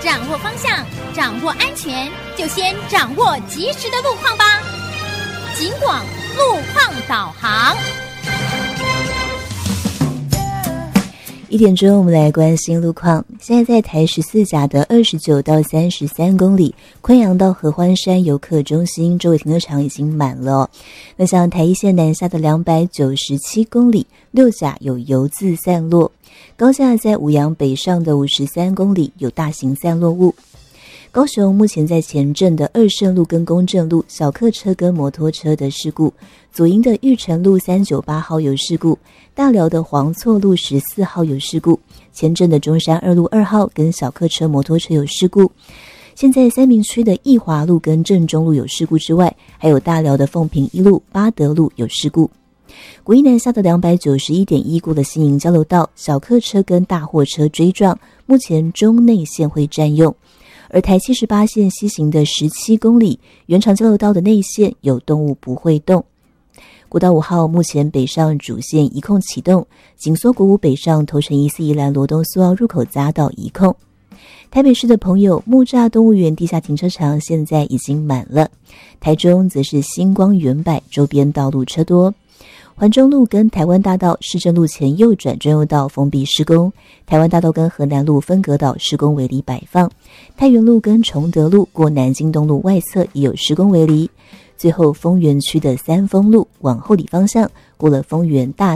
掌握方向，掌握安全，就先掌握及时的路况吧。警广路况导航。 1点钟，我们来关心路况。现在在台14甲的29到33公里，昆阳到合欢山游客中心周围停车场已经满了哦。那像台一线南下的297公里，6甲有油渍散落，高架在五杨北上的53公里有大型散落物。高雄目前在前镇的二圣路跟公正路小客车跟摩托车的事故，左营的玉成路398号有事故，大寮的黄错路14号有事故，前镇的中山2路2号跟小客车摩托车有事故。现在三民区的义华路跟正中路有事故之外，还有大寮的凤屏一路、八德路有事故。国一南下的291.1过了新营交流道，小客车跟大货车追撞，目前中内线会占用。而台78线西行的17公里，原厂交流道的内线有动物不会动。国道5号目前北上主线移控启动，紧缩国五北上头城1-4宜兰罗东苏澳入口匝道移控。台北市的朋友，木栅动物园地下停车场现在已经满了。台中则是星光远百周边道路车多。环中路跟台湾大道市政路前右转专用道封闭施工，台湾大道跟河南路分隔岛施工围篱摆放，太原路跟崇德路过南京东路外侧也有施工围篱。最后丰原区的三丰路往后里方向过了丰原大